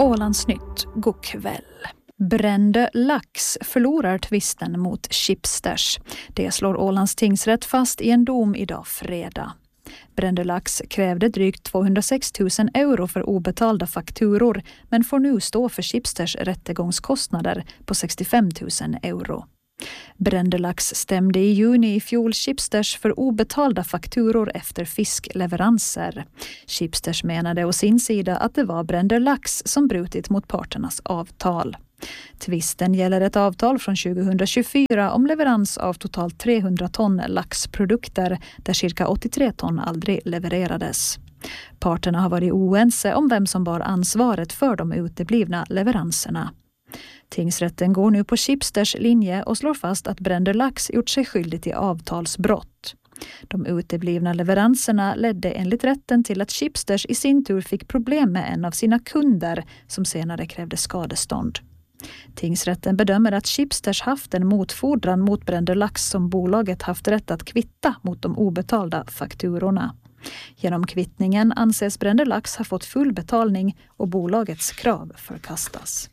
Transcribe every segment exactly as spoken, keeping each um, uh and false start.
Ålandsnytt, god kväll. Brände lax förlorar tvisten mot Schibsters. Det slår Ålands tingsrätt fast i en dom idag fredag. Brände lax krävde drygt tvåhundrasex tusen euro för obetalda fakturor men får nu stå för Schibsters rättegångskostnader på sextiofem tusen euro. Brände lax stämde i juni i fjol Schibsters för obetalda fakturor efter fiskleveranser. Schibsters menade å sin sida att det var Brände lax som brutit mot parternas avtal. Tvisten gäller ett avtal från tjugohundratjugofyra om leverans av totalt trehundra ton laxprodukter där cirka åttiotre ton aldrig levererades. Parterna har varit oense om vem som bar ansvaret för de uteblivna leveranserna. Tingsrätten går nu på Schibsters linje och slår fast att Brände lax gjort sig skyldig till avtalsbrott. De uteblivna leveranserna ledde enligt rätten till att Schibsters i sin tur fick problem med en av sina kunder som senare krävde skadestånd. Tingsrätten bedömer att Schibsters haft en motfordran mot Brände lax som bolaget haft rätt att kvitta mot de obetalda fakturorna. Genom kvittningen anses Brände lax ha fått full betalning och bolagets krav förkastas.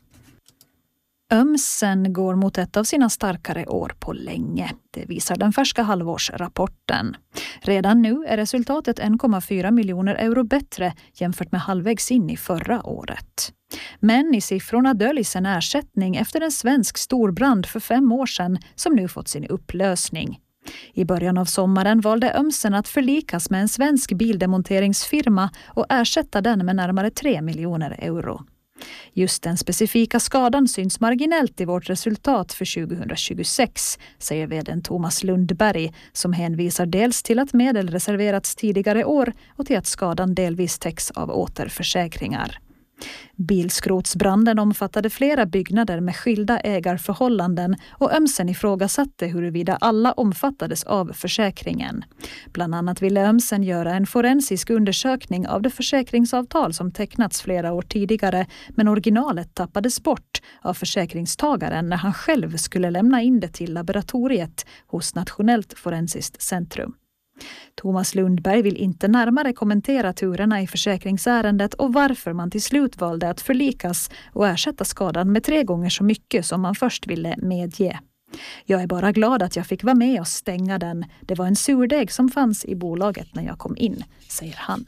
Ömsen går mot ett av sina starkare år på länge. Det visar den färska halvårsrapporten. Redan nu är resultatet en komma fyra miljoner euro bättre jämfört med halvvägs in i förra året. Men i siffrorna döljs en ersättning efter en svensk storbrand för fem år sedan som nu fått sin upplösning. I början av sommaren valde Ömsen att förlikas med en svensk bildemonteringsfirma och ersätta den med närmare tre miljoner euro. Just den specifika skadan syns marginellt i vårt resultat för tjugohundratjugosex, säger vd:n Thomas Lundberg, som hänvisar dels till att medel reserverats tidigare år och till att skadan delvis täcks av återförsäkringar. Bilskrotsbranden omfattade flera byggnader med skilda ägarförhållanden och Ömsen ifrågasatte huruvida alla omfattades av försäkringen. Bland annat ville Ömsen göra en forensisk undersökning av det försäkringsavtal som tecknats flera år tidigare, men originalet tappades bort av försäkringstagaren när han själv skulle lämna in det till laboratoriet hos Nationellt forensiskt centrum. Thomas Lundberg vill inte närmare kommentera turerna i försäkringsärendet och varför man till slut valde att förlikas och ersätta skadan med tre gånger så mycket som man först ville medge. Jag är bara glad att jag fick vara med och stänga den. Det var en surdeg som fanns i bolaget när jag kom in, säger han.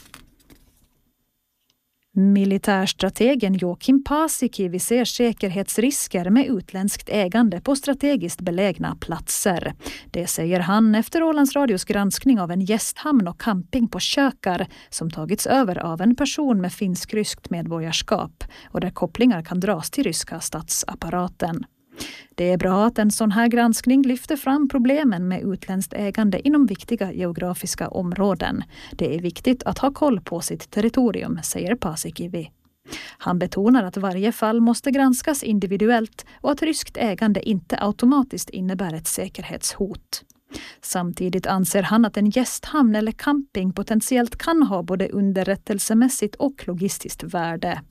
Militärstrategen Joakim Paasikivi ser säkerhetsrisker med utländskt ägande på strategiskt belägna platser. Det säger han efter Ålands Radios granskning av en gästhamn och camping på Kökar som tagits över av en person med finsk-ryskt medborgarskap och där kopplingar kan dras till ryska statsapparaten. Det är bra att en sån här granskning lyfter fram problemen med utländskt ägande inom viktiga geografiska områden. Det är viktigt att ha koll på sitt territorium, säger Paasikivi. Han betonar att varje fall måste granskas individuellt och att ryskt ägande inte automatiskt innebär ett säkerhetshot. Samtidigt anser han att en gästhamn eller camping potentiellt kan ha både underrättelsemässigt och logistiskt värde.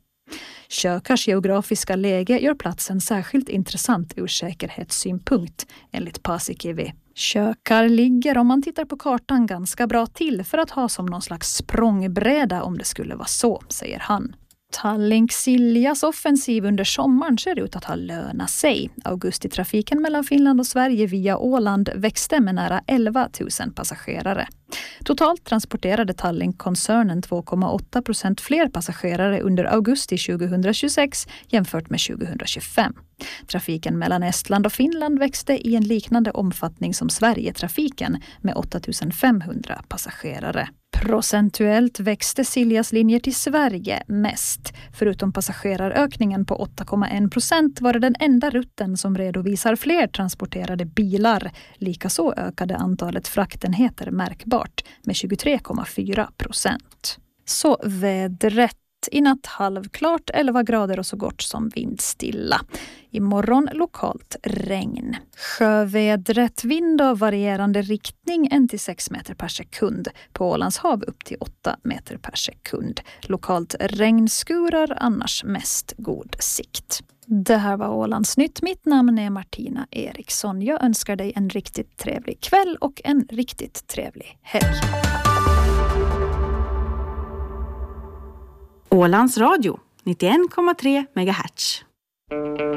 Kökars geografiska läge gör platsen särskilt intressant ur säkerhetssynpunkt, enligt Paasikivi. Kökar ligger, om man tittar på kartan, ganska bra till för att ha som någon slags språngbräda om det skulle vara så, säger han. Tallink Siljas offensiv under sommaren ser ut att ha lönat sig. Augustitrafiken mellan Finland och Sverige via Åland växte med nära elva tusen passagerare. Totalt transporterade Tallink-koncernen två komma åtta procent fler passagerare under augusti tjugohundratjugosex jämfört med tjugohundratjugofem. Trafiken mellan Estland och Finland växte i en liknande omfattning som Sverige-trafiken med åtta tusen femhundra passagerare. Procentuellt växte Siljas linjer till Sverige mest. Förutom passagerarökningen på åtta komma en procent var det den enda rutten som redovisar fler transporterade bilar. Likaså ökade antalet fraktenheter märkbart med tjugotre komma fyra procent. Så vädret. I natt halvklart, elva grader och så gott som vindstilla. Imorgon lokalt regn. Sjövädret, vind av varierande riktning en till sex meter per sekund. På Ålands hav upp till åtta meter per sekund. Lokalt regnskurar, annars mest god sikt. Det här var Ålandsnytt. Mitt namn är Martina Eriksson. Jag önskar dig en riktigt trevlig kväll och en riktigt trevlig helg. Ålands Radio. nittioen komma tre megahertz.